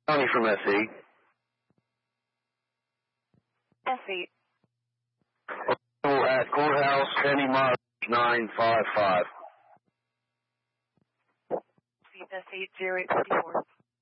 Tony from SE. SE. At courthouse, Penny Miles 955. SE 0854.